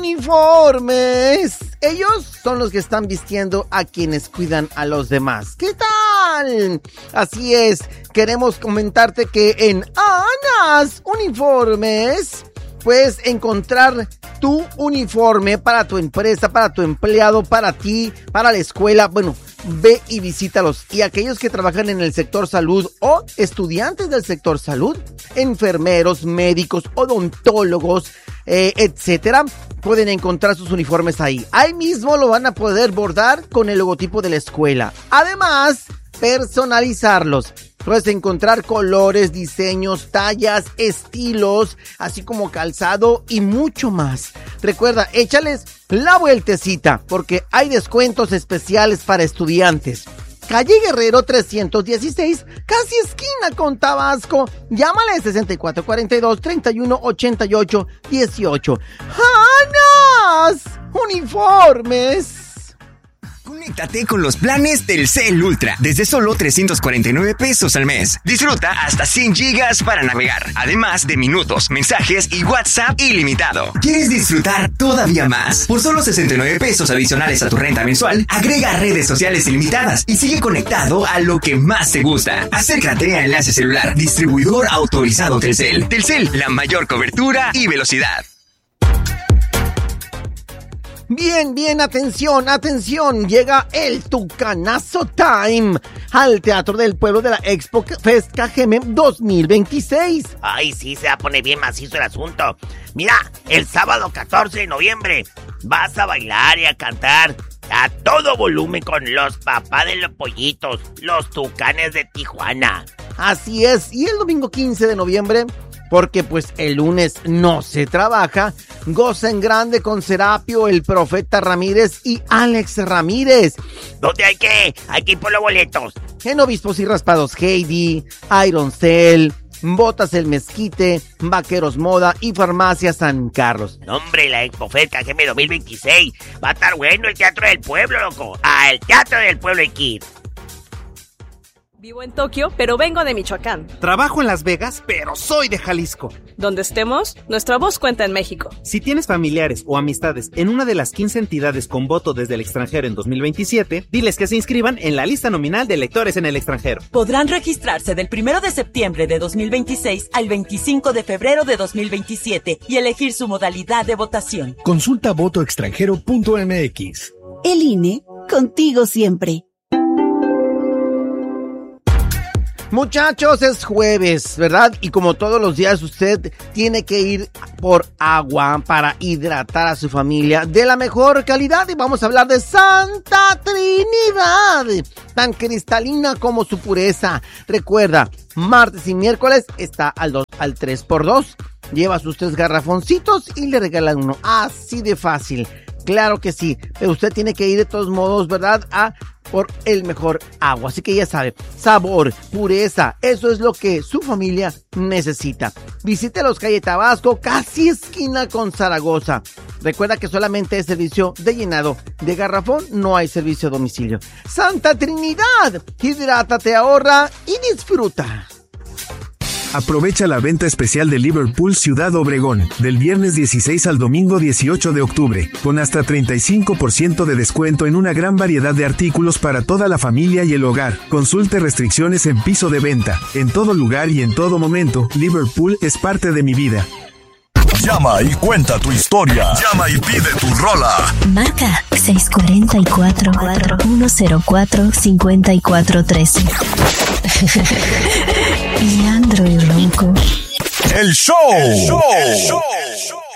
uniformes. Ellos son los que están vistiendo a quienes cuidan a los demás. ¿Qué tal? Así es, queremos comentarte que en Anas Uniformes puedes encontrar tu uniforme para tu empresa, para tu empleado, para ti, para la escuela. Bueno, ve y visítalos. Y aquellos que trabajan en el sector salud o estudiantes del sector salud, enfermeros, médicos, odontólogos, etcétera, pueden encontrar sus uniformes ahí. Ahí mismo lo van a poder bordar con el logotipo de la escuela. Además, personalizarlos. Puedes encontrar colores, diseños, tallas, estilos, así como calzado y mucho más. Recuerda, échales la vueltecita porque hay descuentos especiales para estudiantes. Calle Guerrero 316, casi esquina con Tabasco. Llámale 6442-3188-18. ¡Anas Uniformes! Conéctate con los planes Telcel Ultra desde solo 349 pesos al mes. Disfruta hasta 100 gigas para navegar, además de minutos, mensajes y WhatsApp ilimitado. ¿Quieres disfrutar todavía más? Por solo 69 pesos adicionales a tu renta mensual, agrega redes sociales ilimitadas y sigue conectado a lo que más te gusta. Acércate a Enlace Celular, distribuidor autorizado Telcel. Telcel, la mayor cobertura y velocidad. Bien, atención, llega el Tucanazo Time al Teatro del Pueblo de la Expo Fest KGM 2026. Ay, sí, se va a poner bien macizo el asunto. Mira, el sábado 14 de noviembre vas a bailar y a cantar a todo volumen con los papás de los pollitos, los Tucanes de Tijuana. Así es, y el domingo 15 de noviembre, porque pues el lunes no se trabaja, goza en grande con Serapio, el Profeta Ramírez y Alex Ramírez. ¿Dónde hay que ir por los boletos? En Obispos y Raspados Heidi, Iron Cell, Botas el Mezquite, Vaqueros Moda y Farmacia San Carlos. No, hombre, la Expo Fest KGM 2026. Va a estar bueno el Teatro del Pueblo, loco. El Teatro del Pueblo hay que ir. Vivo en Tokio, pero vengo de Michoacán. Trabajo en Las Vegas, pero soy de Jalisco. Donde estemos, nuestra voz cuenta en México. Si tienes familiares o amistades en una de las 15 entidades con voto desde el extranjero en 2027, diles que se inscriban en la lista nominal de electores en el extranjero. Podrán registrarse del 1 de septiembre de 2026 al 25 de febrero de 2027 y elegir su modalidad de votación. Consulta votoextranjero.mx. El INE, contigo siempre. Muchachos, es jueves, ¿verdad? Y como todos los días usted tiene que ir por agua para hidratar a su familia de la mejor calidad. Y vamos a hablar de Santa Trinidad, tan cristalina como su pureza. Recuerda, martes y miércoles está al 3x2. Lleva sus 3 garrafoncitos y le regalan uno. Así de fácil. Claro que sí, pero usted tiene que ir de todos modos, ¿verdad? Por el mejor agua. Así que ya sabe, sabor, pureza, eso es lo que su familia necesita. Visite los calle Tabasco, casi esquina con Zaragoza. Recuerda que solamente es servicio de llenado de garrafón, no hay servicio a domicilio. Santa Trinidad, hidrátate, ahorra y disfruta. Aprovecha la venta especial de Liverpool Ciudad Obregón, del viernes 16 al domingo 18 de octubre, con hasta 35% de descuento en una gran variedad de artículos para toda la familia y el hogar. Consulte restricciones en piso de venta. En todo lugar y en todo momento, Liverpool es parte de mi vida. Llama y cuenta tu historia. Llama y pide tu rola. Marca 644-104-5413. Leandro y Ronco. El show.